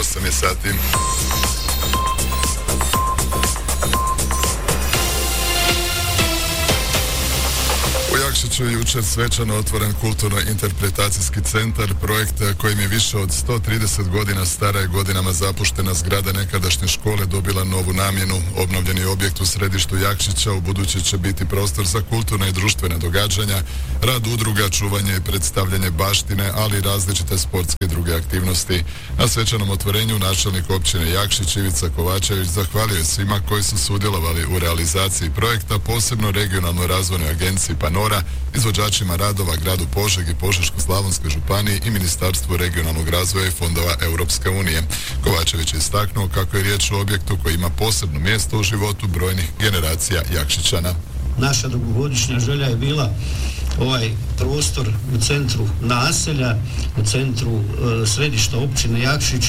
8 je sati. U Jakšiću je jučer svečano otvoren kulturno-interpretacijski centar, projekt kojim je više od 130 godina stara i godinama zapuštena zgrada nekadašnje škole dobila novu namjenu. Obnovljeni objekt u središtu Jakšića ubuduće će biti prostor za kulturne i društvene događanja, rad udruga, čuvanje i predstavljanje baštine, ali i različite sportske i druge aktivnosti. Na svečanom otvorenju načelnik općine Jakšić Ivica Kovačević zahvalio je svima koji su sudjelovali u realizaciji projekta, posebno regionalnoj razvojnoj agenciji Panora, izvođačima radova gradu Požegi, Požeško-slavonskoj županiji i Ministarstvu regionalnog razvoja i fondova Europske unije. Kovačević je istaknuo kako je riječ o objektu koji ima posebno mjesto u životu brojnih generacija Jakšićana. Naša dugogodišnja želja je bila ovaj prostor u centru naselja, u centru središta općine Jakšić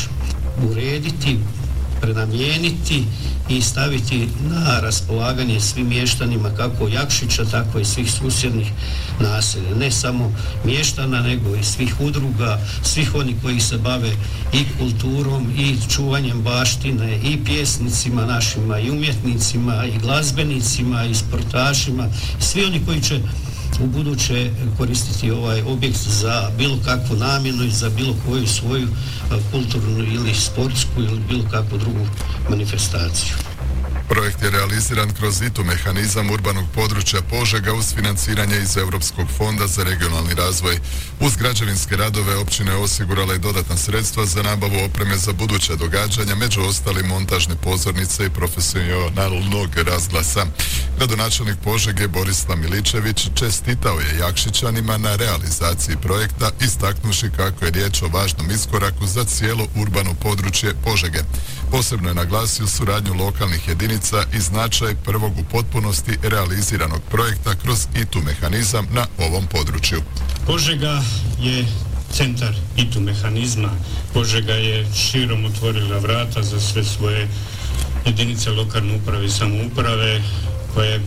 urediti, prenamijeniti i staviti na raspolaganje svim mještanima kako Jakšića, tako i svih susjednih naselja. Ne samo mještana, nego i svih udruga, svih oni koji se bave i kulturom i čuvanjem baštine i pjesnicima našima i umjetnicima i glazbenicima i sportašima. Svi oni koji će u buduće koristiti ovaj objekt za bilo kakvu namjenu i za bilo koju svoju kulturnu ili sportsku ili bilo kakvu drugu manifestaciju. Projekt je realiziran kroz ITU mehanizam urbanog područja Požega uz financiranje iz Europskog fonda za regionalni razvoj. Uz građevinske radove općina je osigurala i dodatna sredstva za nabavu opreme za buduća događanja, među ostalim montažne pozornice i profesionalnog razglasa. Gradonačelnik Požege Borislav Miličević čestitao je Jakšićanima na realizaciji projekta, istaknuši kako je riječ o važnom iskoraku za cijelo urbano područje Požege. Posebno je naglasio suradnju lokalnih jedinica i značaj prvog u potpunosti realiziranog projekta kroz ITU mehanizam na ovom području. Požega je centar ITU mehanizma. Požega je širom otvorila vrata za sve svoje jedinice lokalne uprave i samouprave koje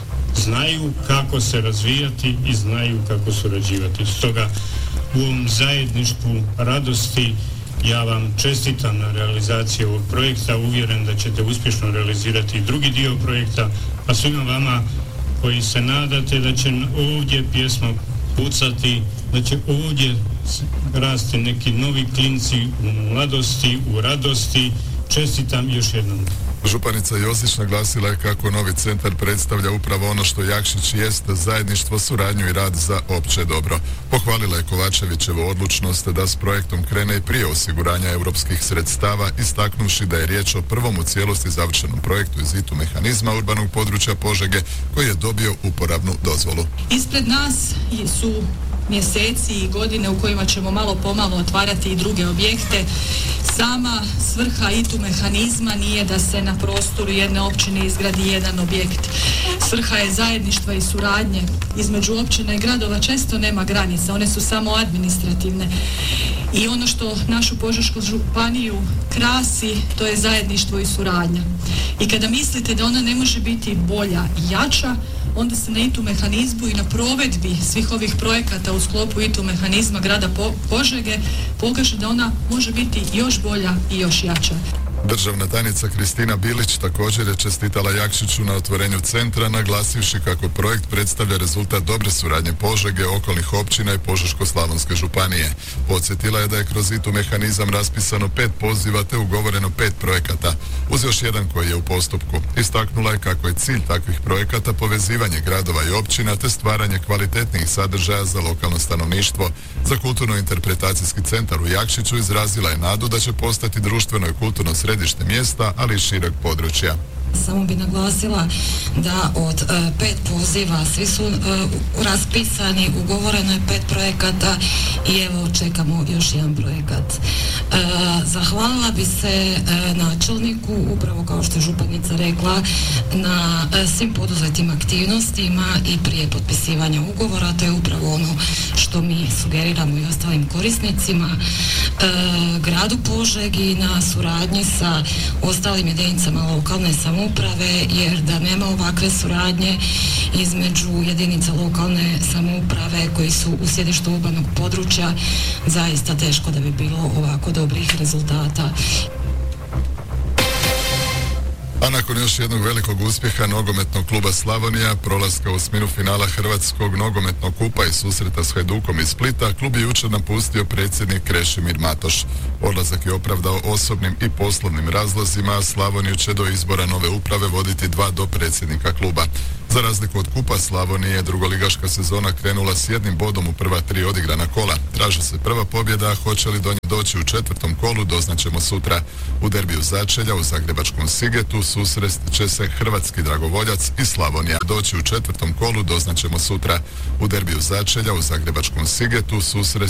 znaju kako se razvijati i znaju kako surađivati. Stoga u ovom zajedništvu radosti ja vam čestitam na realizaciji ovog projekta, uvjeren da ćete uspješno realizirati i drugi dio projekta, a svima vama koji se nadate da će ovdje pjesma pucati, da će ovdje rasti neki novi klinci u mladosti, u radosti, čestitam još jednom. Županica Josić naglasila je kako novi centar predstavlja upravo ono što Jakšić jest, zajedništvo, suradnju i rad za opće dobro. Pohvalila je Kovačevićevu odlučnost da s projektom krene i prije osiguranja europskih sredstava, istaknuvši da je riječ o prvom u cijelosti završenom projektu iz ITU mehanizma urbanog područja Požege koji je dobio uporabnu dozvolu. Ispred nas su mjeseci i godine u kojima ćemo malo pomalo otvarati i druge objekte. Sama svrha ITU mehanizma nije da se na prostoru jedne općine izgradi jedan objekt. Svrha je zajedništva i suradnje. Između općina i gradova često nema granica, one su samo administrativne. I ono što našu Požešku županiju krasi, to je zajedništvo i suradnja. I kada mislite da ona ne može biti bolja i jača, onda se na ITU mehanizmu i na provedbi svih ovih projekata u sklopu ITU mehanizma grada Požege pokaže da ona može biti još bolja i još jača. Državna tajnica Kristina Bilić također je čestitala Jakšiću na otvorenju centra, naglasivši kako projekt predstavlja rezultat dobre suradnje Požege, okolnih općina i Požeško-slavonske županije. Podsjetila je da je kroz ITU mehanizam raspisano 5 poziva te ugovoreno 5 projekata, uz još jedan koji je u postupku. Istaknula je kako je cilj takvih projekata povezivanje gradova i općina te stvaranje kvalitetnijih sadržaja za lokalno stanovništvo. Za kulturno-interpretacijski centar u Jakšiću izrazila je nadu da će postati društveno i kulturno središte mjesta, ali i šireg područja. Samo bi naglasila da od 5 poziva svi su raspisani, ugovoreno je 5 projekata i evo čekamo još jedan projekat. Zahvalila bi se načelniku, upravo kao što je županica rekla, na svim poduzetim aktivnostima i prije potpisivanja ugovora. To je upravo ono što mi sugeriramo i ostalim korisnicima. Gradu Požegi na suradnji sa ostalim jedinicama lokalne samouprave, jer da nema ovakve suradnje između jedinica lokalne samouprave koji su u sjedištu urbanog područja, zaista teško da bi bilo ovako dobrih rezultata. rezultata. A nakon još jednog velikog uspjeha nogometnog kluba Slavonija, prolaska u osminu finala Hrvatskog nogometnog kupa i susreta s Hajdukom iz Splita, klub je jučer napustio predsjednik Krešimir Matoš. Odlazak je opravdao osobnim i poslovnim razlozima, a Slavoniju će do izbora nove uprave voditi 2 dopredsjednika kluba. Za razliku od kupa Slavonije, drugoligaška sezona krenula s 1 bodom u prva 3 odigrana kola. Traži se prva pobjeda, hoće li do nje doći u 4. kolu, doznaćemo sutra. U derbiju Začelja u zagrebačkom Sigetu susrest će se Hrvatski Dragovoljac i Slavonija. Doći u 4. kolu, doznaćemo sutra. U derbiju Začelja u zagrebačkom Sigetu susrest